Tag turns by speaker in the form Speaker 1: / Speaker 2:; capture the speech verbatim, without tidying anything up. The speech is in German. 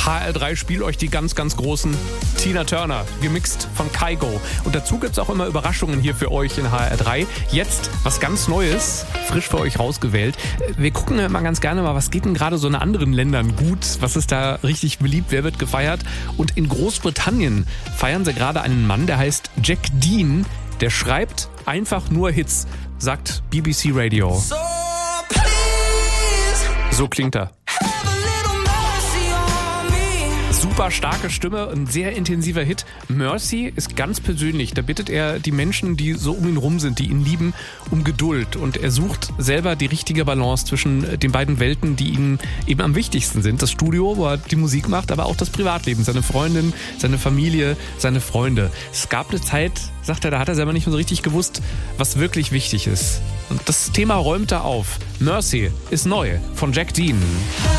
Speaker 1: H R drei spielt euch die ganz, ganz großen Tina Turner, gemixt von Kygo. Und dazu gibt es auch immer Überraschungen hier für euch in H R drei. Jetzt was ganz Neues, frisch für euch rausgewählt. Wir gucken immer ganz gerne mal, was geht denn gerade so in anderen Ländern gut? Was ist da richtig beliebt? Wer wird gefeiert? Und in Großbritannien feiern sie gerade einen Mann, der heißt Jack Dean. Der schreibt einfach nur Hits, sagt B B C Radio. So klingt er. Super starke Stimme, ein sehr intensiver Hit. Mercy ist ganz persönlich. Da bittet er die Menschen, die so um ihn rum sind, die ihn lieben, um Geduld. Und er sucht selber die richtige Balance zwischen den beiden Welten, die ihm eben am wichtigsten sind. Das Studio, wo er die Musik macht, aber auch das Privatleben. Seine Freundin, seine Familie, seine Freunde. Es gab eine Zeit, sagt er, da hat er selber nicht mehr so richtig gewusst, was wirklich wichtig ist. Und das Thema räumt er auf. Mercy ist neu von Jack Dean.